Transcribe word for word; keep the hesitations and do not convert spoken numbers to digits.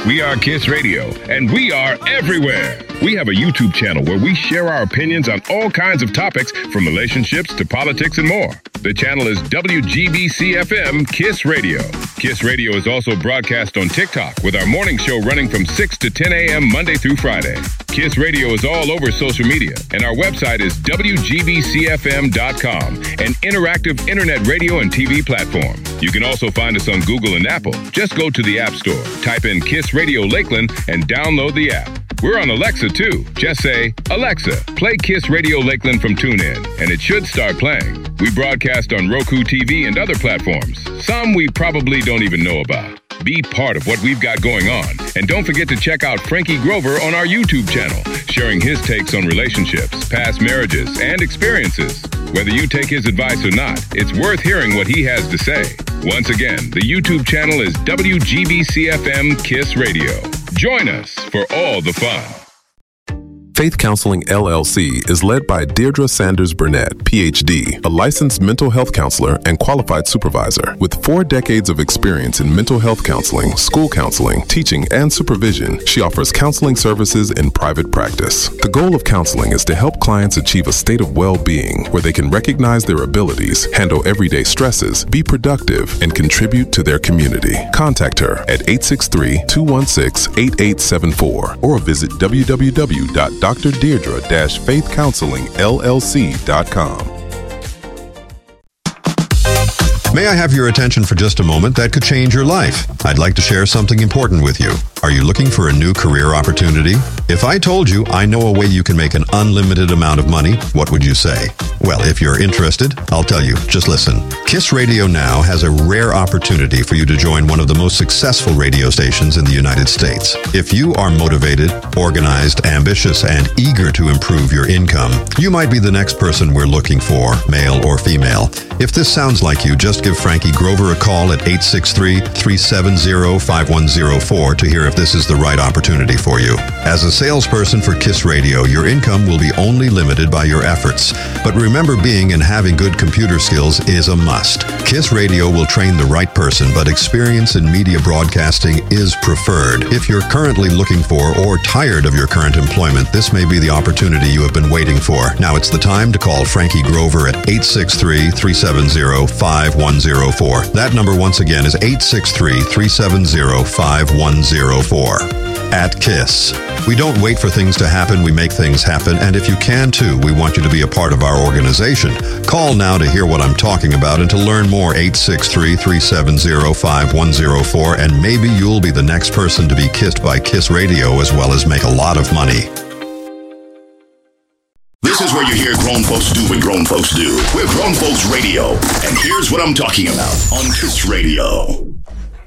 We are Kiss Radio, and we are everywhere. We have a YouTube channel where we share our opinions on all kinds of topics, from relationships to politics and more. The channel is W G B C F M Kiss Radio. Kiss Radio is also broadcast on TikTok with our morning show running from six to ten a.m. Monday through Friday. Kiss Radio is all over social media, and our website is W G B C F M dot com, an interactive internet radio and T V platform. You can also find us on Google and Apple. Just go to the App Store, type in Kiss Radio Lakeland, and download the app. We're on Alexa, too. Just say, Alexa, play Kiss Radio Lakeland from TuneIn, and it should start playing. We broadcast on Roku T V and other platforms. Some we probably don't even know about. Be part of what we've got going on. And don't forget to check out Frankie Grover on our YouTube channel, sharing his takes on relationships, past marriages, and experiences. Whether you take his advice or not, it's worth hearing what he has to say. Once again, the YouTube channel is W G B C F M Kiss Radio. Join us for all the fun. Faith Counseling, L L C is led by Deirdre Sanders Burnett, P H D, a licensed mental health counselor and qualified supervisor. With four decades of experience in mental health counseling, school counseling, teaching, and supervision, she offers counseling services in private practice. The goal of counseling is to help clients achieve a state of well-being where they can recognize their abilities, handle everyday stresses, be productive, and contribute to their community. Contact her at eight six three, two one six, eight eight seven four or visit w w w dot d r deirdre dash faith counseling l l c dot com. May I have your attention for just a moment? That could change your life. I'd like to share something important with you. Are you looking for a new career opportunity? If I told you I know a way you can make an unlimited amount of money, what would you say? Well, if you're interested, I'll tell you. Just listen. Kiss Radio Now has a rare opportunity for you to join one of the most successful radio stations in the United States. If you are motivated, organized, ambitious, and eager to improve your income, you might be the next person we're looking for, male or female. If this sounds like you, just give Frankie Grover a call at eight six three, three seven zero, five one zero four to hear if this is the right opportunity for you. As a salesperson for Kiss Radio, your income will be only limited by your efforts. But remember, being and having good computer skills is a must. Kiss Radio will train the right person, but experience in media broadcasting is preferred. If you're currently looking for or tired of your current employment, this may be the opportunity you have been waiting for. Now it's the time to call Frankie Grover at eight six three, three seven zero, five one zero four. That number once again is eight six three, three seven zero, five one zero four. At Kiss, we don't wait for things to happen, we make things happen, and if you can too, we want you to be a part of our organization. Call now to hear what I'm talking about and to learn more, eight six three, three seven zero, five one zero four, and maybe you'll be the next person to be kissed by Kiss Radio as well as make a lot of money. This is where you hear grown folks do what grown folks do. We're Grown Folks Radio, and here's what I'm talking about on Kiss Radio.